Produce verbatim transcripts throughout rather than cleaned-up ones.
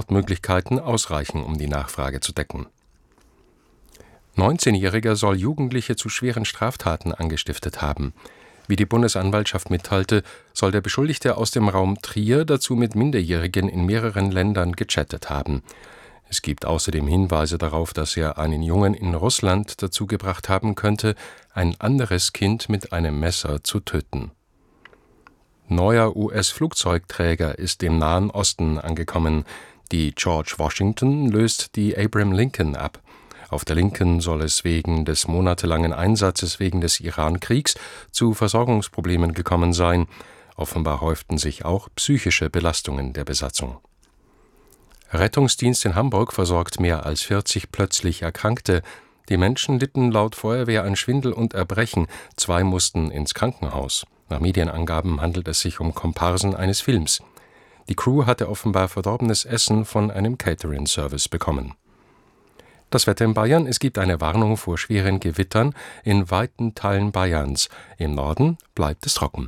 Transportmöglichkeiten ausreichen, um die Nachfrage zu decken. neunzehnjähriger soll Jugendliche zu schweren Straftaten angestiftet haben. Wie die Bundesanwaltschaft mitteilte, soll der Beschuldigte aus dem Raum Trier dazu mit Minderjährigen in mehreren Ländern gechattet haben. Es gibt außerdem Hinweise darauf, dass er einen Jungen in Russland dazu gebracht haben könnte, ein anderes Kind mit einem Messer zu töten. Neuer U S-Flugzeugträger ist im Nahen Osten angekommen. Die George Washington löst die Abraham Lincoln ab. Auf der Lincoln soll es wegen des monatelangen Einsatzes wegen des Iran-Kriegs zu Versorgungsproblemen gekommen sein. Offenbar häuften sich auch psychische Belastungen der Besatzung. Rettungsdienst in Hamburg versorgt mehr als vierzig plötzlich Erkrankte. Die Menschen litten laut Feuerwehr an Schwindel und Erbrechen. Zwei mussten ins Krankenhaus. Nach Medienangaben handelt es sich um Komparsen eines Films. Die Crew hatte offenbar verdorbenes Essen von einem Catering-Service bekommen. Das Wetter in Bayern: Es gibt eine Warnung vor schweren Gewittern in weiten Teilen Bayerns. Im Norden bleibt es trocken.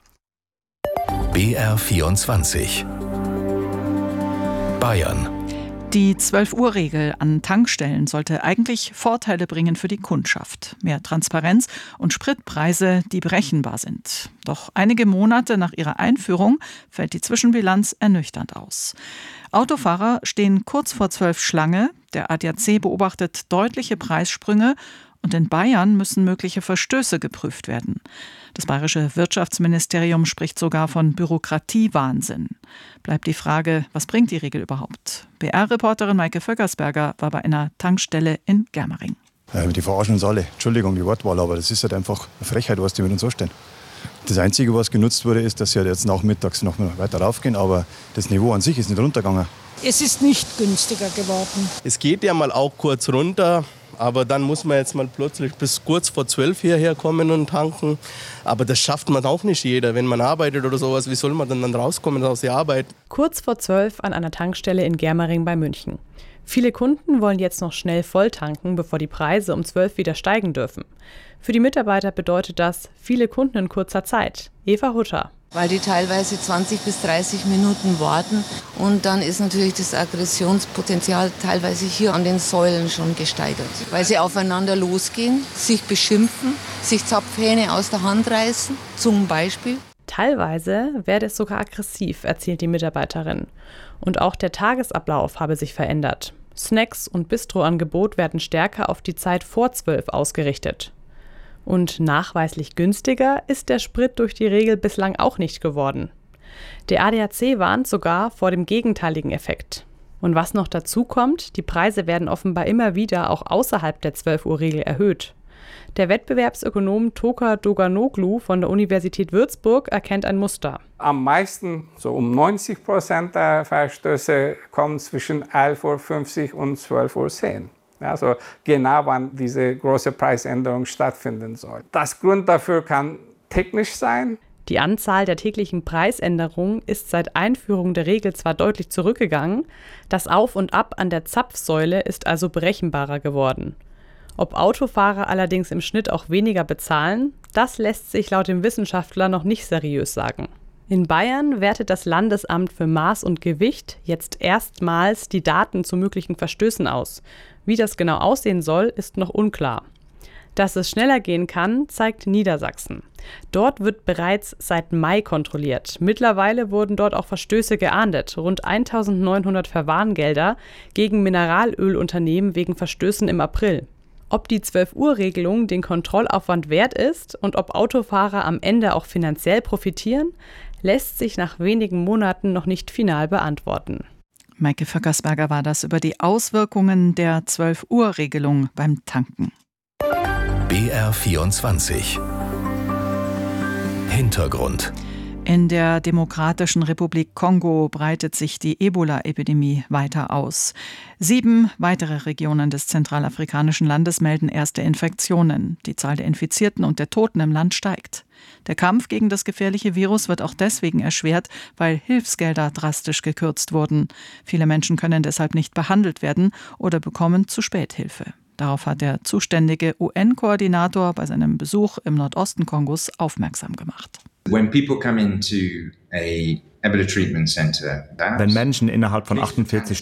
B R vierundzwanzig Bayern. Die zwölf-Uhr-Regel an Tankstellen sollte eigentlich Vorteile bringen für die Kundschaft. Mehr Transparenz und Spritpreise, die berechenbar sind. Doch einige Monate nach ihrer Einführung fällt die Zwischenbilanz ernüchternd aus. Autofahrer stehen kurz vor zwölf Schlange, der A D A C beobachtet deutliche Preissprünge und in Bayern müssen mögliche Verstöße geprüft werden. Das bayerische Wirtschaftsministerium spricht sogar von Bürokratiewahnsinn. Bleibt die Frage, was bringt die Regel überhaupt? B R-Reporterin Maike Vöckersberger war bei einer Tankstelle in Germering. Ja, die verarschen uns alle. Entschuldigung, die Wortwahl, aber das ist halt einfach eine Frechheit, was die mit uns anstellen. Das Einzige, was genutzt wurde, ist, dass sie halt jetzt nachmittags noch mal weiter raufgehen, aber das Niveau an sich ist nicht runtergegangen. Es ist nicht günstiger geworden. Es geht ja mal auch kurz runter, aber dann muss man jetzt mal plötzlich bis kurz vor zwölf hierher kommen und tanken. Aber das schafft man auch nicht jeder. Wenn man arbeitet oder sowas, wie soll man dann, dann rauskommen aus der Arbeit? Kurz vor zwölf an einer Tankstelle in Germering bei München. Viele Kunden wollen jetzt noch schnell voll tanken, bevor die Preise um zwölf wieder steigen dürfen. Für die Mitarbeiter bedeutet das viele Kunden in kurzer Zeit. Eva Hutter. Weil die teilweise zwanzig bis dreißig Minuten warten. Und dann ist natürlich das Aggressionspotenzial teilweise hier an den Säulen schon gesteigert. Weil sie aufeinander losgehen, sich beschimpfen, sich Zapfhähne aus der Hand reißen, zum Beispiel. Teilweise werde es sogar aggressiv, erzählt die Mitarbeiterin. Und auch der Tagesablauf habe sich verändert. Snacks und Bistroangebot werden stärker auf die Zeit vor zwölf ausgerichtet. Und nachweislich günstiger ist der Sprit durch die Regel bislang auch nicht geworden. Der A D A C warnt sogar vor dem gegenteiligen Effekt. Und was noch dazu kommt, die Preise werden offenbar immer wieder auch außerhalb der zwölf-Uhr-Regel erhöht. Der Wettbewerbsökonom Toker Doganoglu von der Universität Würzburg erkennt ein Muster. Am meisten, so um neunzig Prozent der Verstöße, kommen zwischen elf Uhr fünfzig und zwölf Uhr zehn. Also genau wann diese große Preisänderung stattfinden soll. Das Grund dafür kann technisch sein. Die Anzahl der täglichen Preisänderungen ist seit Einführung der Regel zwar deutlich zurückgegangen, das Auf und Ab an der Zapfsäule ist also berechenbarer geworden. Ob Autofahrer allerdings im Schnitt auch weniger bezahlen, das lässt sich laut dem Wissenschaftler noch nicht seriös sagen. In Bayern wertet das Landesamt für Maß und Gewicht jetzt erstmals die Daten zu möglichen Verstößen aus. Wie das genau aussehen soll, ist noch unklar. Dass es schneller gehen kann, zeigt Niedersachsen. Dort wird bereits seit Mai kontrolliert. Mittlerweile wurden dort auch Verstöße geahndet. Rund eintausendneunhundert Verwarngelder gegen Mineralölunternehmen wegen Verstößen im April. Ob die zwölf-Uhr-Regelung den Kontrollaufwand wert ist und ob Autofahrer am Ende auch finanziell profitieren, lässt sich nach wenigen Monaten noch nicht final beantworten. Maike Vöckersberger war das über die Auswirkungen der zwölf-Uhr-Regelung beim Tanken. B R vierundzwanzig Hintergrund. In der Demokratischen Republik Kongo breitet sich die Ebola-Epidemie weiter aus. Sieben weitere Regionen des zentralafrikanischen Landes melden erste Infektionen. Die Zahl der Infizierten und der Toten im Land steigt. Der Kampf gegen das gefährliche Virus wird auch deswegen erschwert, weil Hilfsgelder drastisch gekürzt wurden. Viele Menschen können deshalb nicht behandelt werden oder bekommen zu spät Hilfe. Darauf hat der zuständige U N-Koordinator bei seinem Besuch im Nordosten Kongos aufmerksam gemacht. When people come into a Wenn Menschen innerhalb von achtundvierzig